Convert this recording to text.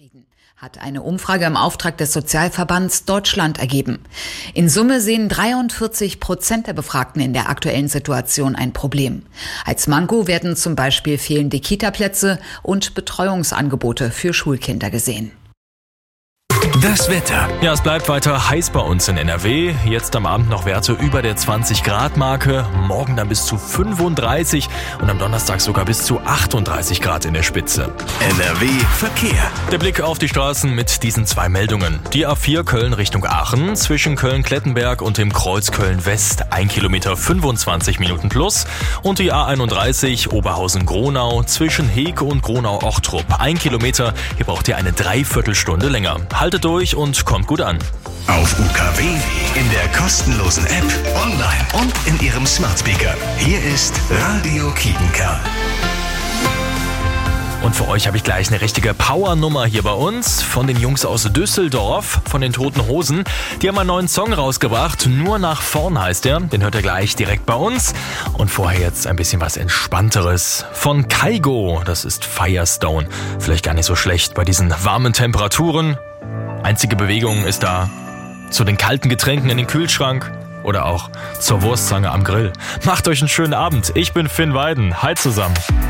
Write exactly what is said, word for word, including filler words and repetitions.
zufrieden, hat eine Umfrage im Auftrag des Sozialverbands Deutschland ergeben. In Summe sehen dreiundvierzig Prozent der Befragten in der aktuellen Situation ein Problem. Als Manko werden zum Beispiel fehlende Kitaplätze und Betreuungsangebote für Schulkinder gesehen. Das Wetter. Ja, es bleibt weiter heiß bei uns in N R W. Jetzt am Abend noch Werte über der zwanzig Grad Marke. Morgen dann bis zu fünfunddreißig und am Donnerstag sogar bis zu achtunddreißig Grad in der Spitze. N R W Verkehr. Der Blick auf die Straßen mit diesen zwei Meldungen. Die A vier Köln Richtung Aachen zwischen Köln-Klettenberg und dem Kreuz Köln-West ein Kilometer fünfundzwanzig Minuten plus. Und die A einunddreißig Oberhausen-Gronau zwischen Heke und Gronau-Ochtrup ein Kilometer. Hier braucht ihr eine Dreiviertelstunde länger. Haltet durch und kommt gut an. Auf U K W, in der kostenlosen App, online und in Ihrem Smart Speaker. Hier ist Radio Kiepenkerl. Und für euch habe ich gleich eine richtige Powernummer hier bei uns von den Jungs aus Düsseldorf, von den Toten Hosen. Die haben einen neuen Song rausgebracht, Nur nach vorn heißt der. Den hört ihr gleich direkt bei uns. Und vorher jetzt ein bisschen was Entspannteres von Kygo. Das ist Firestone. Vielleicht gar nicht so schlecht bei diesen warmen Temperaturen. Einzige Bewegung ist da zu den kalten Getränken in den Kühlschrank oder auch zur Wurstzange am Grill. Macht euch einen schönen Abend. Ich bin Finn Weiden. Hi zusammen.